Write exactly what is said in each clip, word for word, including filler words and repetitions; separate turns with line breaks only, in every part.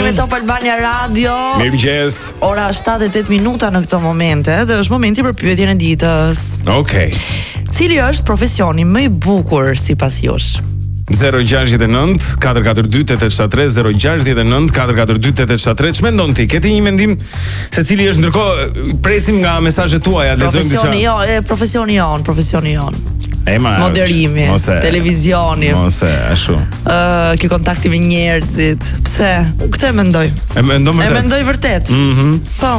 Jemi Top Albania Radio.
Mirëmëngjes.
Ora shtatë e tetë minuta në këtë moment, dhe është momenti për pyetjen e ditës.
Okej.
Cili është profesioni më i bukur sipas jush?
zero gjasht e nëntë katër katër dy tetë shtat tre zero gjasht e nëntë katër katër dy tetë shtat tre. Ç'mendon ti? Ke ti një mendim se cili është? Ndërkohë presim nga mesazhet tuaja, lexojmë disa.
Profesioni jo, e profesioni jon, profesioni jon.
Ema,
moderimi,
mose,
televizioni.
Mose, ashtu.
Ë, uh, ke kontakti me njerëzit. Pse? Unë këtë e mendoj.
E mendon vërtet?
E mendoj vërtet.
Mhm.
Po.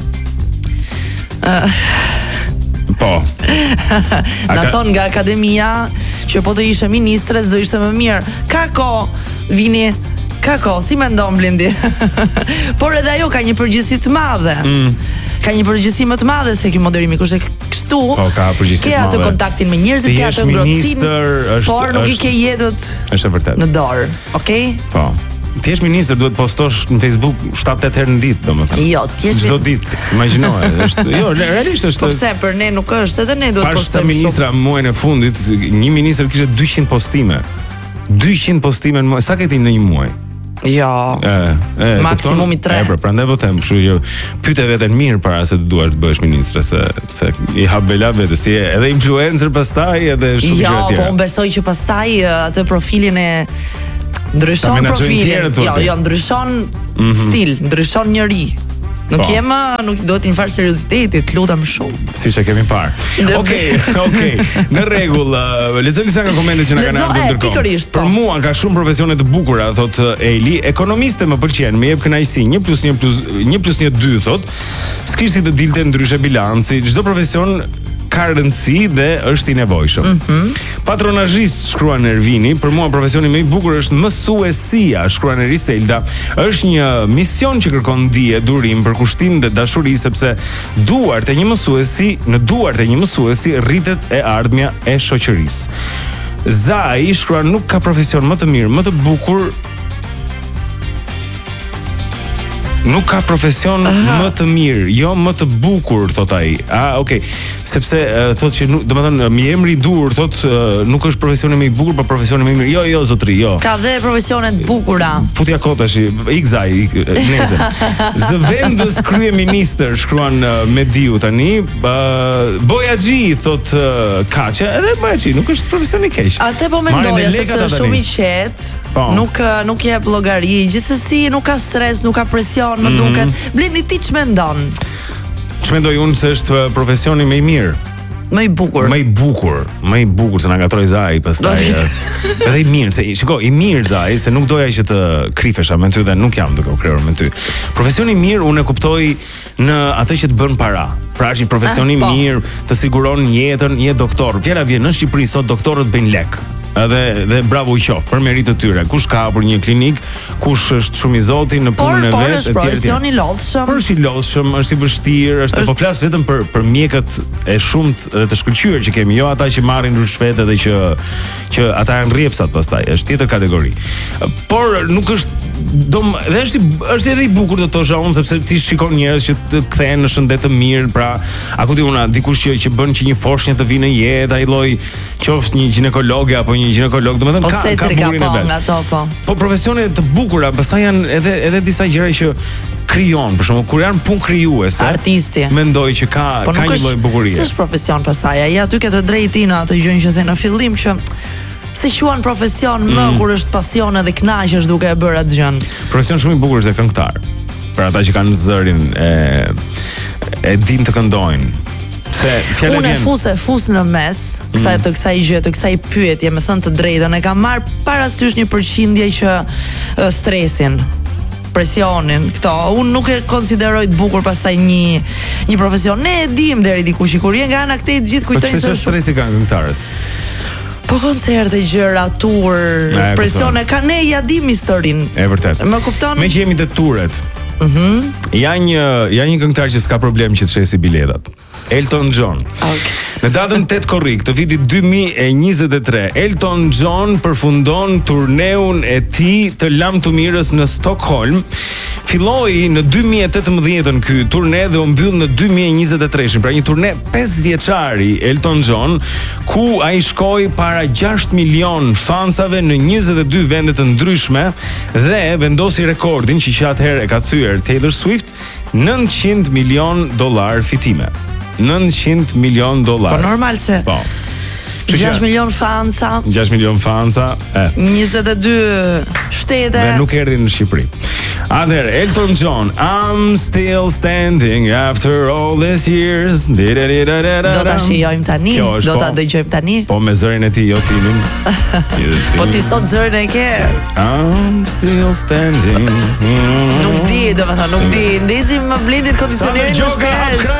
Uh,
po.
Na ka... thon nga akademia që po të ishe ministre s'do ishte më mirë. Ka ko, vini, ka ko, si mendon Blendi? Por edhe ajo ka një përgjegjësi të madhe. Mm. Ka një përgjegjësi më të madhe se ky moderimi, kushte kështu.
Po, ka përgjegjësi të madhe.
Ke atë kontaktin me njerëzit, ke atë ngrohtësinë, por nuk i ke jetët.
Është vërtet.
Në dorë, okay?
Po. Ti je ministër, duhet postosh në Facebook shtatë tetë herë në ditë, domethënë.
Jo, ti je
çdo ditë. Imagjinoje, është jo, realisht është.
Po pse për ne nuk është, edhe ne duhet
postojmë. Pas ministra muajin e fundit, një ministër kishte dyqind postime. dyqind postime në muaj. Sa ke ti në një muaj?
Jo.
Ë, ë,
maksimumi tre.
E, prandaj po them, kështu që pyete veten mirë para se të duash të bësh ministre, se se i hap bela vetë, si edhe influencer pastaj, edhe shumë gjëra tjera.
Jo, po unë besoj që pastaj atë profilin e ndryshon profilin. Jo, jo, ndryshon mm -hmm. stil, ndryshon njëri. Nuk po. Jem, nuk do të fal seriozitetit, lutem shumë.
Siç e kemi parë. Okej, okej. Në rregull, uh, lexojmë disa nga komentet që na kanë ardhur ndërkohë. Për mua ka shumë profesione të bukura, thot Eli. Ekonomiste më pëlqen, më jep kënaqësi. një plus një plus një plus një dy, thot. S'kish si të dilte ndryshe bilanci. Çdo profesion ka rëndësi dhe është i nevojshëm. Mm -hmm. Patronazhist, shkruan Ervini, për mua profesioni më i bukur është mësuesia, shkruan Eriselda. Është një mision që kërkon dije, durim, përkushtim dhe dashuri, sepse duart e një mësuesi, në duart e një mësuesi rritet e ardhmja e shoqërisë. Zai, shkruan, nuk ka profesion më të mirë, më të bukur. Nuk ka profesion Aha. më të mirë, jo më të bukur, thot ai. Ah, okay. Sepse uh, thot që nuk, domethënë mi emri i dur, thot uh, nuk është profesioni më i bukur, por profesioni më i mirë. Jo, jo, zotri, jo.
Ka dhe profesione të bukura.
Futja kot tash, ikzaj, ik, neze. Zëvendës kryeministër, shkruan uh, Mediu tani. Uh, Bojaxhi, thot uh, Kaçe, edhe Bojaxhi, nuk është profesion i keq.
Atë po mendoja se është shumë i qetë, nuk nuk jep llogari, gjithsesi nuk ka stres, nuk ka presion. Më duket. Blendi, ti ç'mendon?
Ç'mendoj unë se është profesioni më i mirë.
Më i bukur.
Më i bukur, më i bukur se na ngatroi Zai pastaj. Edhe i mirë, se shiko, i mirë Zai, se nuk doja që të krifesha me ty dhe nuk jam duke u kryer me ty. Profesioni i mirë unë e kuptoj në atë që të bën para. Pra është një profesion i mirë, të siguron jetën, një doktor. Fjala vjen në Shqipëri sot doktorët bëjnë lek. Edhe dhe bravo i qof për meritë të tyre. Kush ka hapur një klinik, kush është shumë i zoti në punën e vet,
por është profesion i lodhshëm.
Por është i lodhshëm, është i vështirë, është, është po flas vetëm për për mjekët e shumt dhe të shkëlqyer që kemi, jo ata që marrin rrushfete dhe që që ata janë rrjepsat pastaj, është tjetër kategori. Por nuk është dom dhe është është edhe i bukur do të thosha unë, sepse ti shikon njerëz që të kthehen në shëndet të mirë, pra a ku di una, dikush që që bën që një foshnjë të vinë në jetë, ai lloj qoftë një ginekolog apo një ginekolog, domethënë ka ka bukurin e vet.
Po.
Po profesione të bukura, pastaj janë edhe edhe disa gjëra që krijon, për shembull, kur janë punë krijuese.
Artisti.
Mendoj që ka
po
ka një lloj bukurie.
S'është profesion pastaj, ai aty ke të drejtin atë gjën që the në fillim që si quan profesion më mm. kur është pasion edhe kënaqesh duke e bërë atë gjën.
Profesion shumë i bukur është këngëtar. Për ata që kanë zërin e e din të këndojnë. Se fjala
unë fuse fus në mes kësaj mm. të kësaj gjë, të kësaj pyetje, me thënë të drejtën, e kam marr parasysh një përqindje që uh, stresin, presionin, këto, unë nuk e konsideroj të bukur pastaj një një profesion. Ne e dim deri diku që kur je nga ana këtej të gjithë kujtojnë
se stresi kanë këngëtarët.
Po koncerte, gjëra, tur, presione, ka ne ja dim historinë.
E vërtet.
Më kupton?
Me që jemi të turet.
Mhm. Mm
ja një ja një këngëtar që s'ka problem që të shesi biletat. Elton John.
Okay.
Në datën tetë korrik të vitit dy mijë e njëzet e tre, Elton John përfundon turneun e tij të lamtumirës në Stockholm. Filloi në dy mijë e tetëmbëdhjetë ky turne dhe u mbyll në dy mijë e njëzet e tre, pra një turne pesë vjeçari Elton John, ku ai shkoi para gjashtë milion fansave në njëzet e dy vende të ndryshme dhe vendosi rekordin që që atëherë e ka thyer Taylor Swift, nëntëqind milion dollar fitime. nëntëqind milion dollar.
Po normal se.
Po.
gjashtë milion fansa.
gjashtë milion fansa. E.
njëzet e dy shtete.
Dhe nuk erdhin në Shqipëri. Atëherë, Elton John, I'm still standing after all these years.
Do ta shijojmë tani, do ta dëgjojmë tani.
Po me zërin e tij, jo timin.
Po ti sot zërin e ke.
I'm still standing.
Nuk di, domethënë, nuk di. Ndezim Blendit kondicionerin në shpesh.